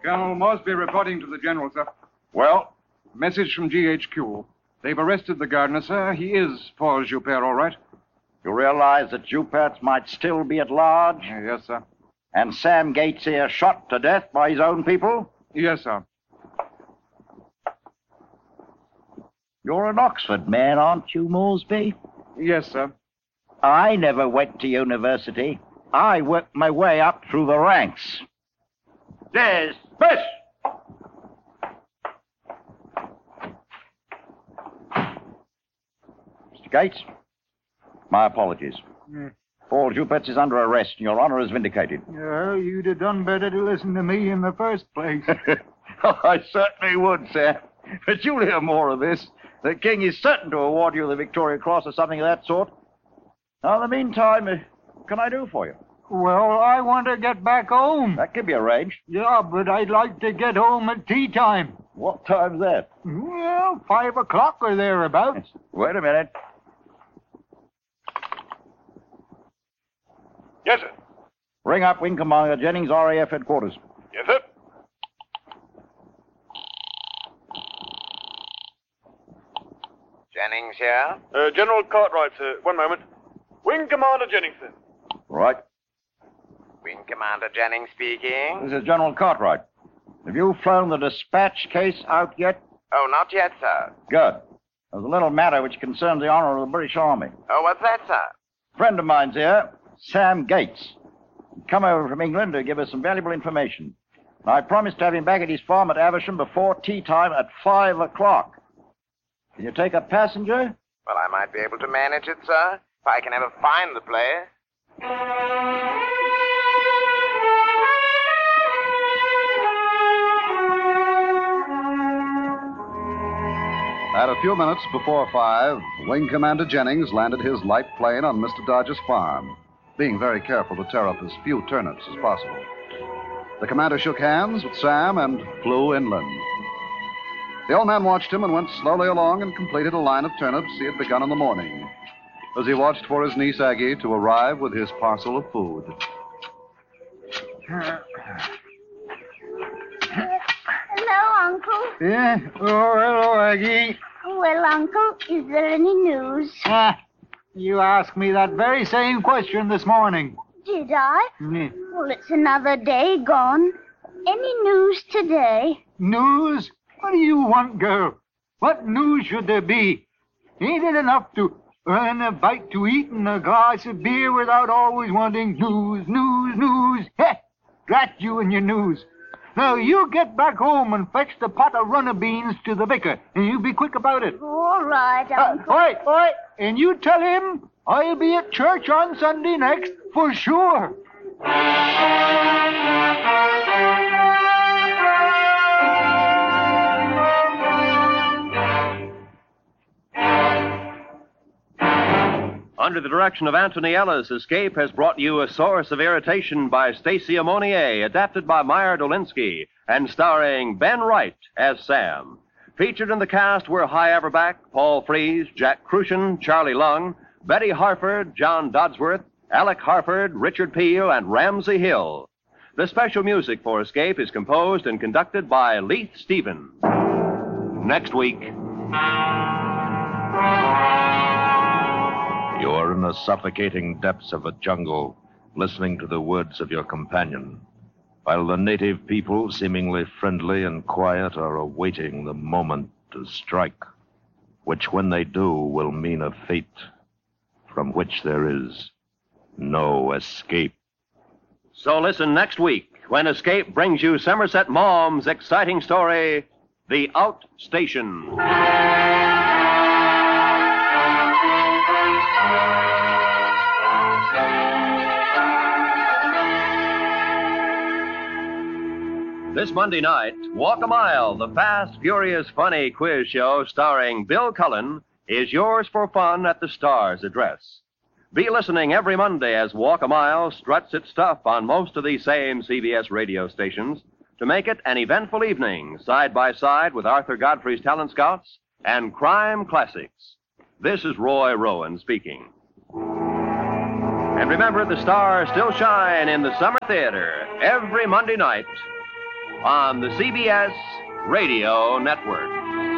Colonel Mosby reporting to the General, sir. Well? Message from GHQ. They've arrested the gardener, sir. He is Paul Joubert, all right. You realize that Joubert might still be at large? Yes, sir. And Sam Gates here shot to death by his own people? Yes, sir. You're an Oxford man, aren't you, Mosby? Yes, sir. I never went to university. I worked my way up through the ranks. Dismiss! Mr. Gates, my apologies. Paul Joubert is under arrest, and your honor is vindicated. Well, you'd have done better to listen to me in the first place. I certainly would, sir. But you'll hear more of this. The king is certain to award you the Victoria Cross or something of that sort. Now, in the meantime, what can I do for you? Well, I want to get back home. That can be arranged. Yeah, but I'd like to get home at tea time. What time's that? Well, 5 o'clock or thereabouts. Wait a minute. Yes, sir. Ring up Wing Commander Jennings, RAF headquarters. Yes, sir. Jennings here? General Cartwright, sir. One moment. Wing Commander Jennings, sir. Right. Wing Commander Jennings speaking. This is General Cartwright. Have you flown the dispatch case out yet? Oh, not yet, sir. Good. There's a little matter which concerns the honor of the British Army. Oh, what's that, sir? A friend of mine's here, Sam Gates. He's come over from England to give us some valuable information. And I promised to have him back at his farm at Aversham before tea time at 5 o'clock. Can you take a passenger? Well, I might be able to manage it, sir, if I can ever find the place. At a few minutes before 5, Wing Commander Jennings landed his light plane on Mr. Dodge's farm, being very careful to tear up as few turnips as possible. The commander shook hands with Sam and flew inland. The old man watched him and went slowly along and completed a line of turnips he had begun in the morning, as he watched for his niece Aggie to arrive with his parcel of food. Hello, Uncle. Yeah? Oh, hello, Aggie. Well, Uncle, is there any news? You asked me that very same question this morning. Did I? Yeah. Well, it's another day gone. Any news today? News? What do you want, girl? What news should there be? Ain't it enough to earn a bite to eat and a glass of beer without always wanting news, news, news? Heh! Drat you and your news. Now, you get back home and fetch the pot of runner beans to the vicar, and you be quick about it. All right, Uncle. Oi! And you tell him I'll be at church on Sunday next, for sure. Under the direction of Anthony Ellis, Escape has brought you A Source of Irritation by Stacy Ammonier, adapted by Meyer Dolinsky, and starring Ben Wright as Sam. Featured in the cast were Hy Averback, Paul Frees, Jack Crucian, Charlie Lung, Betty Harford, John Dodsworth, Alec Harford, Richard Peel, and Ramsey Hill. The special music for Escape is composed and conducted by Leith Stevens. Next week... You are in the suffocating depths of a jungle, listening to the words of your companion, while the native people, seemingly friendly and quiet, are awaiting the moment to strike, which, when they do, will mean a fate from which there is no escape. So listen next week when Escape brings you Somerset Maugham's exciting story, The Outstation. This Monday night, Walk a Mile, the fast, furious, funny quiz show starring Bill Cullen, is yours for fun at the Star's address. Be listening every Monday as Walk a Mile struts its stuff on most of these same CBS radio stations to make it an eventful evening, side by side with Arthur Godfrey's Talent Scouts and Crime Classics. This is Roy Rowan speaking. And remember, the stars still shine in the Summer Theater every Monday night on the CBS Radio Network.